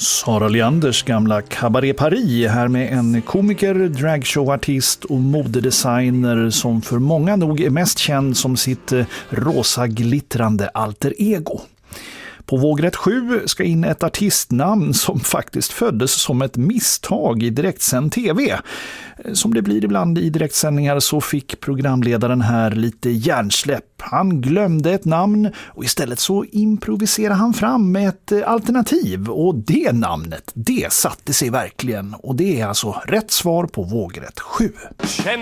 Sara Leanders gamla Cabaret Paris här med en komiker, dragshowartist och modedesigner som för många nog är mest känd som sitt rosa glittrande alter ego. På vågrätt 7 ska in ett artistnamn som faktiskt föddes som ett misstag i direktsänd tv. Som det blir ibland i direktsändningar så fick programledaren här lite hjärnsläpp. Han glömde ett namn och istället så improviserade han fram med ett alternativ. Och det namnet, det satte sig verkligen. Och det är alltså rätt svar på vågrätt 7.